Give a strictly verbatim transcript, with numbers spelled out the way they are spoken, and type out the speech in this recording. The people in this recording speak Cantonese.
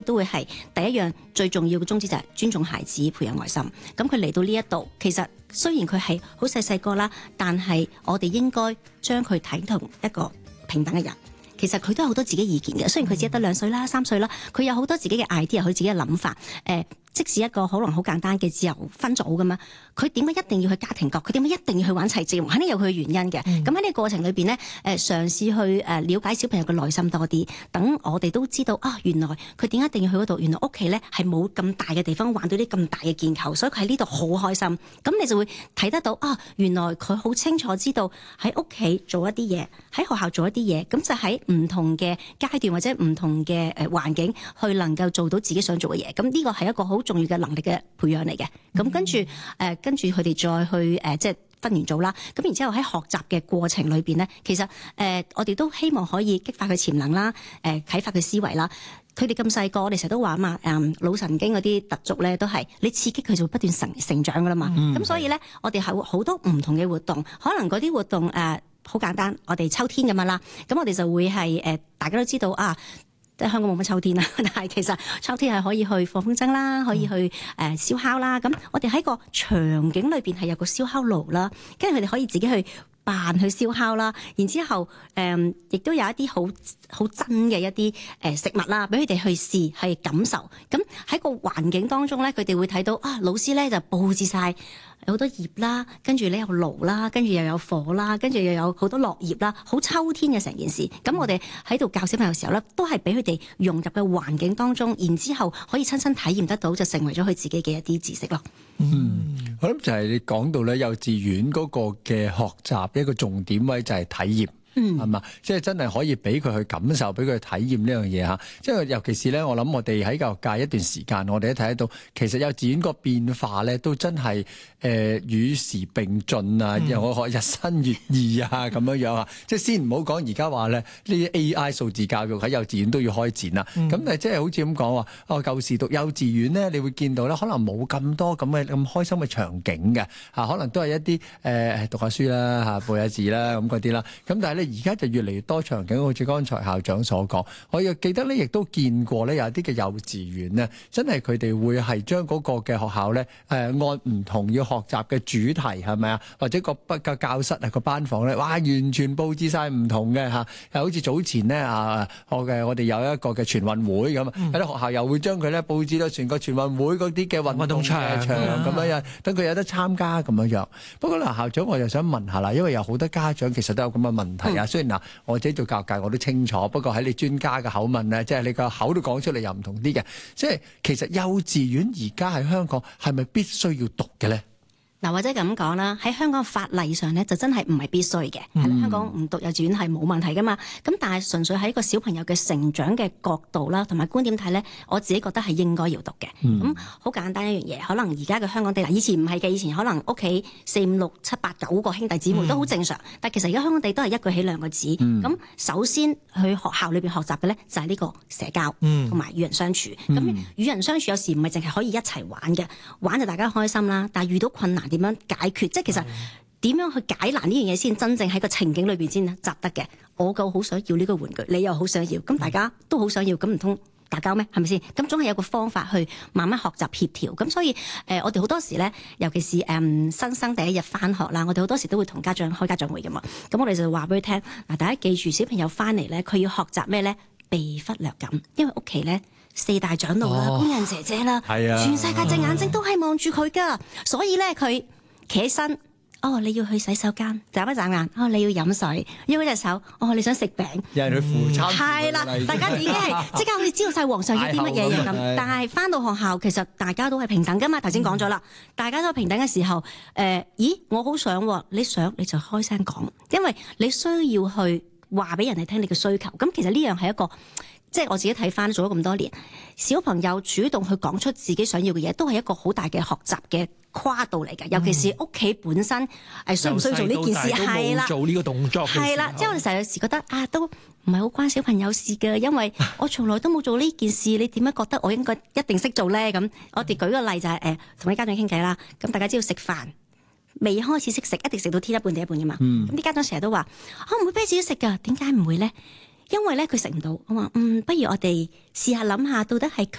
都會係第一樣最重要嘅宗旨就係尊重孩子、培養愛心。咁佢嚟到呢一度，其實雖然佢係好細細個啦，但係我哋應該將佢睇同一個平等嘅人。其實佢都有好多自己意見嘅，雖然佢只係得兩歲啦、三歲啦，佢有好多自己嘅 idea，佢自己嘅諗法。誒、呃，即使一個可能好簡單嘅自由分組咁嘛，佢點解一定要去家庭角？佢點解一定要去玩齊節目？肯定有佢嘅原因嘅。咁喺呢個過程裏邊咧，誒、呃、嘗試去誒了解小朋友嘅內心多啲，等我哋都知道啊，原來佢點解一定要去嗰度？原來屋企咧係冇咁大嘅地方玩到啲咁大嘅鍵球，所以佢喺呢度好開心。咁你就會睇得到啊，原來佢好清楚知道喺屋企做一啲嘢，喺學校做一啲嘢，咁就喺唔同嘅階段或者唔同嘅誒環境，去能夠做到自己想做嘅嘢。咁呢個係一個好重要嘅能力嘅培養嚟嘅。咁跟住誒、呃，跟住佢哋再去誒、呃，即係分完組啦。咁然之後喺學習嘅過程裏邊咧，其實誒、呃，我哋都希望可以激發佢潛能啦，誒、呃，啟發佢思維啦。佢哋咁細個，我哋成日都話啊嘛，誒，腦神經嗰啲突觸咧，都係你刺激佢就會不斷成成長噶啦嘛。咁、嗯、所以咧，我哋係好多唔同嘅活動，可能嗰啲活動誒。呃好簡單，我哋秋天咁樣啦，咁我哋就會係誒、呃，大家都知道啊，即係香港冇乜秋天啦，但係其實秋天係可以去放風箏啦，可以去誒、呃、燒烤啦，咁我哋喺個場景裏邊係有個燒烤爐啦，跟住佢哋可以自己去扮去燒烤啦，然之後誒亦、呃、都有一啲好好真嘅一啲誒食物啦，俾佢哋去試去感受。咁喺個環境當中咧，佢哋會睇到啊，老師咧就佈置晒有好多葉啦，跟住咧有爐啦，跟住又有火啦，跟住又有好多落葉啦，好秋天嘅成件事。咁我哋喺度教小朋友嘅時候咧，都係俾佢哋融入嘅環境當中，然之後可以親身體驗得到，就成為咗佢自己嘅一啲知識咯。 嗯，我諗就係你講到咧，幼稚園嗰個嘅學習一個重點位就係體驗。嗯，係嘛？即係真係可以俾佢去感受，俾佢去體驗呢樣嘢嚇。即係尤其是咧，我諗我哋喺教育界一段時間，我哋都睇得到，其實幼稚園個變化咧，都真係誒、呃、與時並進啊！又我學日新月異啊，咁樣樣啊。即係先唔好講而家話咧，呢啲 A I 數字教育喺幼稚園都要開展啦。咁、嗯、但係即係好似咁講話，哦舊時讀幼稚園咧，你會見到咧，可能冇咁多咁嘅咁開心嘅場景嘅嚇，可能都係一啲誒、呃、讀下書啦嚇，背下字啦咁嗰啲啦。咁但係咧，而家就越嚟越多場景，好似剛才校長所講，我又記得咧，亦都見過咧，有啲嘅幼稚園咧，真係佢哋會係將嗰個嘅學校咧，誒、呃、按唔同要學習嘅主題係咪啊，或者個不個教室啊個班房咧，哇，完全佈置晒唔同嘅嚇，又好似早前咧啊，我嘅我哋有一個嘅全運會咁，有啲學校又會將佢咧佈置到全個全運會嗰啲嘅運動場咁樣樣，等佢有得參加咁樣樣。不過嗱，校長我又想問下啦，因為有好多家長其實都有咁嘅問題啊。雖然嗱，我自己做教育界我都清楚，不過喺你專家嘅口吻咧，即係你個口都講出嚟又唔同啲嘅，即係其實幼稚園而家喺香港係咪必須要讀嘅咧？ 嗱，或者咁講啦，喺香港法例上咧，就真係唔係必須嘅。喺、嗯、香港唔讀幼稚園係冇問題噶嘛。咁但係純粹喺一個小朋友嘅成長嘅角度啦，同埋觀點睇咧，我自己覺得係應該要讀嘅。咁好、嗯、簡單一樣嘢，可能而家嘅香港地，以前唔係嘅，以前可能屋企四五六七八九個兄弟姊妹都好正常。嗯、但係其實而家香港地都係一句起兩個字。咁、嗯、首先去學校裏邊學習嘅咧，就係呢個社交同埋與人相處。咁、嗯、與人相處有時唔係淨係可以一齊玩嘅，玩就大家開心啦。但係遇到困難，點樣解決？即係其實點樣去解難呢樣嘢先真正喺個情景裏邊先集得嘅。我夠好想要呢個玩具，你又好想要，咁大家都好想要，咁唔通打交咩？係咪先？咁總係有個方法去慢慢學習協調。咁所以誒、呃，我哋好多時咧，尤其是誒、嗯、新生第一日返學啦，我哋好多時都會同家長開家長會㗎嘛。咁我哋就話俾佢聽嗱，大家記住小朋友返嚟咧，佢要學習咩咧？被忽略感，因為屋企咧。四大長老啦，工人姐姐啦，啊、全世界隻眼睛都係望住佢噶，所以咧佢企起身，哦，你要去洗手間，眨一眨眼，哦，你要飲水，喐一隻手，哦，你想食餅， 又係去扶餐， 係啦，大家已經係即刻好似知道晒皇上要啲乜嘢嘢咁。但係翻到學校，其實大家都係平等噶嘛。頭先講咗啦，嗯、大家都係平等嘅時候，誒、呃，咦，我好想，你想你就開聲講，因為你需要去話俾人哋聽你嘅需求。咁其實呢樣係一個。即係我自己睇翻做咗咁多年，小朋友主動去講出自己想要嘅嘢，都係一個好大嘅學習嘅跨度嚟嘅。尤其是屋企本身誒需唔需要做呢件事，係啦， 做呢個動作係啦。即係我哋成日有時覺得啊，都唔係好關小朋友事嘅，因為我從來都冇做呢件事，你點樣覺得我應該一定識做咧？咁我哋舉個例就係誒同啲家長傾偈啦。咁大家知道食飯未開始識食，一定食到天一半地一半嘅嘛。咁啲、嗯、家長成日都話：我唔會逼自己食㗎，點解唔會咧？ 因為咧佢食唔到，我話嗯，不如我哋試下諗下，到底係